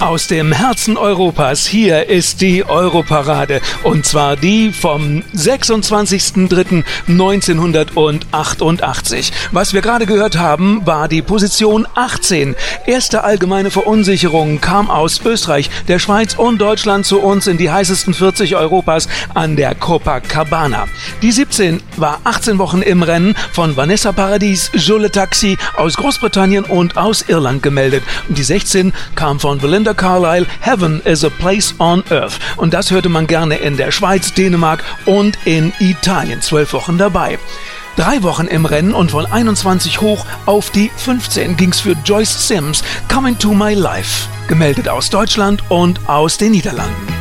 Aus dem Herzen Europas, hier ist die Europarade. Und zwar die vom 26.03.1988. Was wir gerade gehört haben, war die Position 18. Erste allgemeine Verunsicherung kam aus Österreich, der Schweiz und Deutschland zu uns in die heißesten 40 Europas an der Copacabana. Die 17 war 18 Wochen im Rennen von Vanessa Paradis, Je le Taxi aus Großbritannien und aus Irland gemeldet. Und die 16 kam von Belinda Carlisle, Heaven is a Place on Earth. Und das hörte man gerne in der Schweiz, Dänemark und in Italien. 12 Wochen dabei. 3 Wochen im Rennen und von 21 hoch auf die 15 ging's für Joyce Sims, Come Into My Life, gemeldet aus Deutschland und aus den Niederlanden.